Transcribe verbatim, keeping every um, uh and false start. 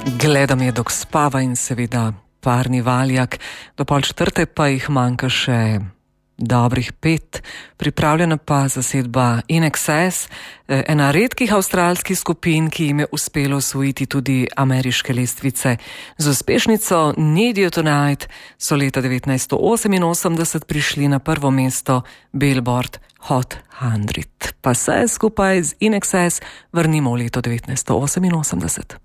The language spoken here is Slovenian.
Gledam je, dok spava in seveda parni valjak. Do pol četrte pa jih manjka še dobrih pet. Pripravljena pa zasedba In Excess, ena redkih avstralskih skupin, ki jim je uspelo osvojiti tudi ameriške lestvice. Z uspešnico Need You Tonight so leta devetnajststo oseminosemdeset prišli na prvo mesto Billboard Hot sto. Pa se skupaj z In Excess vrnimo v leto devetnajststo oseminosemdeset.